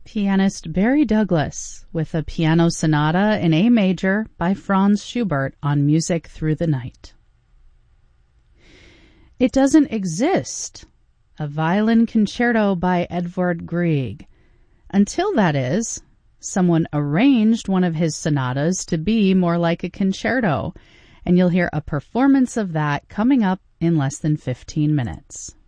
Pianist Barry Douglas with a piano sonata in A major by Franz Schubert on Music Through the Night. It Doesn't Exist, a violin concerto by Edvard Grieg. Until, that is, someone arranged one of his sonatas to be more like a concerto, and you'll hear a performance of that coming up in less than 15 minutes.